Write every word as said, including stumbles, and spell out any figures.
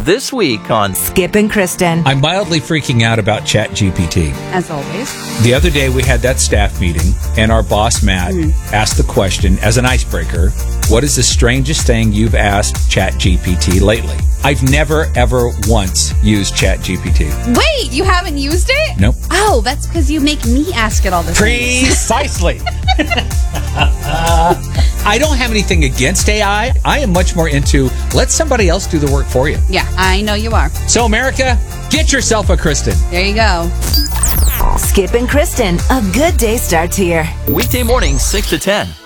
This week on Skip and Kristen. I'm mildly freaking out about ChatGPT. As always. The other day we had that staff meeting, and our boss, Matt, mm. asked the question as an icebreaker, what is the strangest thing you've asked ChatGPT lately? I've never, ever once used ChatGPT. Wait, you haven't used it? Nope. Oh, that's because you make me ask it all the time. Precisely. I don't have anything against A I. I am much more into let somebody else do the work for you. Yeah, I know you are. So, America, get yourself a Kristen. There you go. Skip and Kristen, a good day starts here. weekday morning, six to ten.